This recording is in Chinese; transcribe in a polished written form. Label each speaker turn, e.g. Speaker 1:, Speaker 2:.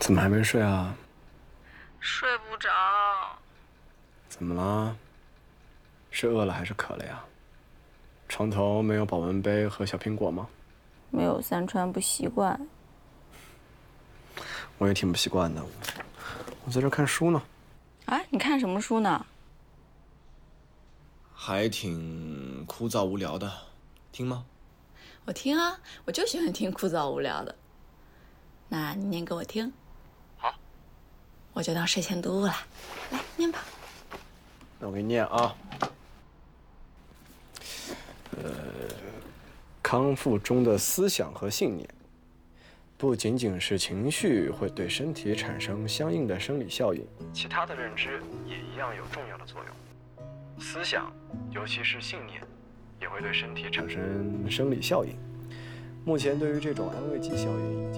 Speaker 1: 怎么还没睡啊？
Speaker 2: 睡不着。
Speaker 1: 怎么了？是饿了还是渴了呀？床头没有保温杯和小苹果吗？
Speaker 3: 没有三餐不习惯。
Speaker 1: 我也挺不习惯的。我在这看书呢。
Speaker 3: 啊，你看什么书呢？
Speaker 1: 还挺枯燥无聊的，听吗？
Speaker 3: 我听啊，我就喜欢听枯燥无聊的。那你念给我听。
Speaker 1: 好，
Speaker 3: 我就当睡前读物了。来，念吧。
Speaker 1: 那我给你念啊。康复中的思想和信念，不仅仅是情绪会对身体产生相应的生理效应，其他的认知也一样有重要的作用。思想，尤其是信念，也会对身体产生生理效应。目前对于这种安慰剂效应